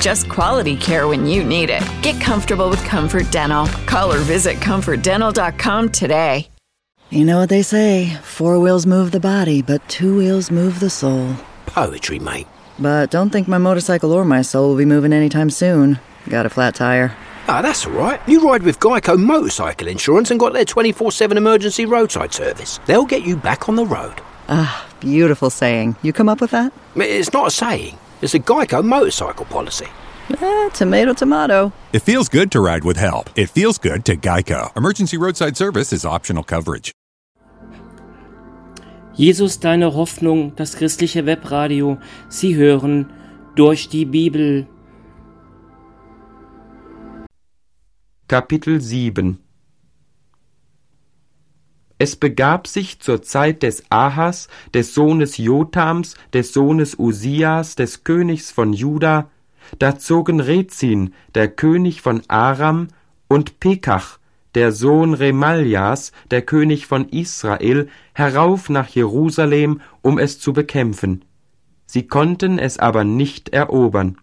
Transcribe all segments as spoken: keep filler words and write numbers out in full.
just quality care when you need it. Get comfortable with Comfort Dental. Call or visit comfort dental dot com today. You know what they say, four wheels move the body, but two wheels move the soul. Poetry, mate. But don't think my motorcycle or my soul will be moving anytime soon. Got a flat tire. Ah, that's all right. You ride with Geico Motorcycle Insurance and got their twenty-four seven emergency roadside service. They'll get you back on the road. Ah, beautiful saying. You come up with that? It's not a saying. It's a Geico motorcycle policy. Eh, tomato, tomato. It feels good to ride with help. It feels good to Geico. Emergency roadside service is optional coverage. Jesus, deine Hoffnung, das christliche Webradio. Sie hören durch die Bibel. Kapitel sieben. Es begab sich zur Zeit des Ahas, des Sohnes Jotams, des Sohnes Usias, des Königs von Juda, da zogen Rezin, der König von Aram, und Pekach, der Sohn Remaljas, der König von Israel, herauf nach Jerusalem, um es zu bekämpfen. Sie konnten es aber nicht erobern.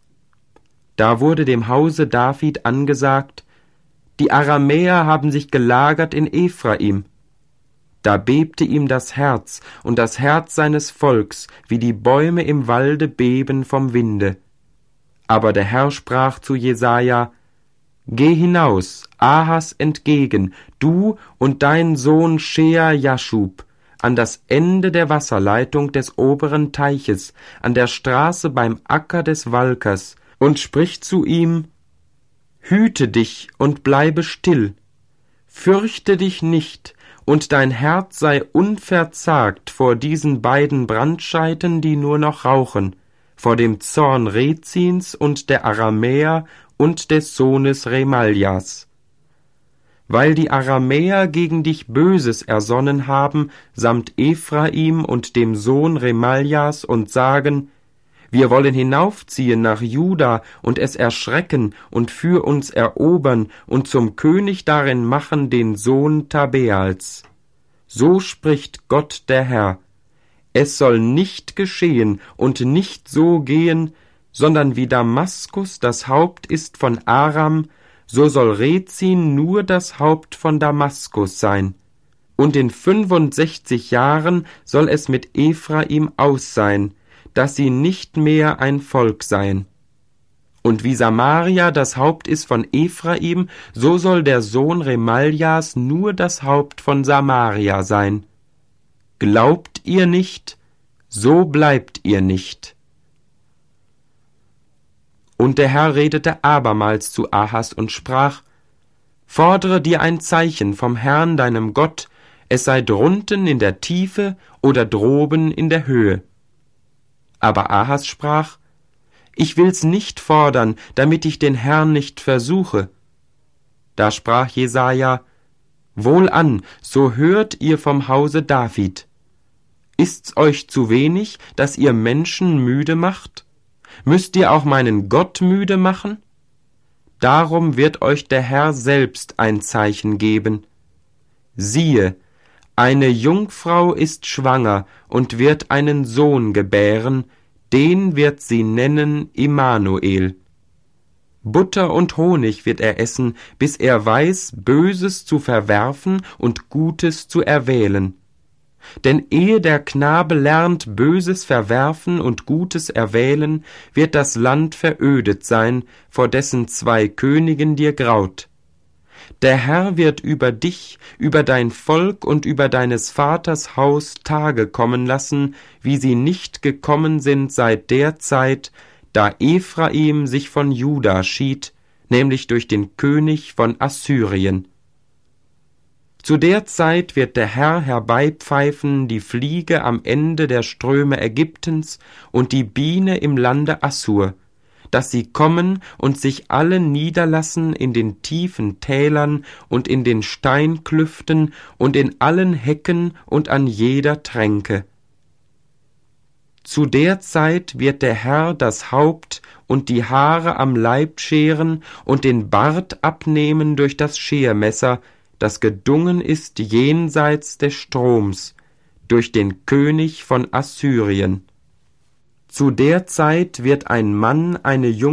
Da wurde dem Hause David angesagt, die Aramäer haben sich gelagert in Ephraim. Da bebte ihm das Herz und das Herz seines Volks, wie die Bäume im Walde beben vom Winde. Aber der Herr sprach zu Jesaja: Geh hinaus, Ahas entgegen, du und dein Sohn Shea Jaschub, an das Ende der Wasserleitung des oberen Teiches, an der Straße beim Acker des Walkers, und sprich zu ihm: Hüte dich und bleibe still, fürchte dich nicht, und dein Herz sei unverzagt vor diesen beiden Brandscheiten, die nur noch rauchen, vor dem Zorn Rezins und der Aramäer und des Sohnes Remaljas. Weil die Aramäer gegen dich Böses ersonnen haben, samt Ephraim und dem Sohn Remaljas, und sagen: Wir wollen hinaufziehen nach Juda und es erschrecken und für uns erobern und zum König darin machen den Sohn Tabeals. So spricht Gott der Herr: Es soll nicht geschehen und nicht so gehen, sondern wie Damaskus das Haupt ist von Aram, so soll Rezin nur das Haupt von Damaskus sein. Und in fünfundsechzig Jahren soll es mit Ephraim aus sein, dass sie nicht mehr ein Volk seien. Und wie Samaria das Haupt ist von Ephraim, so soll der Sohn Remaljas nur das Haupt von Samaria sein. Glaubt ihr nicht, so bleibt ihr nicht. Und der Herr redete abermals zu Ahas und sprach: Fordere dir ein Zeichen vom Herrn deinem Gott, es sei drunten in der Tiefe oder droben in der Höhe. Aber Ahas sprach: Ich will's nicht fordern, damit ich den Herrn nicht versuche. Da sprach Jesaja: Wohlan, so hört ihr vom Hause David. Ist's euch zu wenig, dass ihr Menschen müde macht? Müsst ihr auch meinen Gott müde machen? Darum wird euch der Herr selbst ein Zeichen geben. Siehe, eine Jungfrau ist schwanger und wird einen Sohn gebären, den wird sie nennen Immanuel. Butter und Honig wird er essen, bis er weiß, Böses zu verwerfen und Gutes zu erwählen. Denn ehe der Knabe lernt, Böses verwerfen und Gutes erwählen, wird das Land verödet sein, vor dessen zwei Königen dir graut. Der Herr wird über dich, über dein Volk und über deines Vaters Haus Tage kommen lassen, wie sie nicht gekommen sind seit der Zeit, da Ephraim sich von Juda schied, nämlich durch den König von Assyrien. Zu der Zeit wird der Herr herbeipfeifen die Fliege am Ende der Ströme Ägyptens und die Biene im Lande Assur, dass sie kommen und sich alle niederlassen in den tiefen Tälern und in den Steinklüften und in allen Hecken und an jeder Tränke. Zu der Zeit wird der Herr das Haupt und die Haare am Leib scheren und den Bart abnehmen durch das Schermesser, das gedungen ist jenseits des Stroms, durch den König von Assyrien. Zu der Zeit wird ein Mann eine junge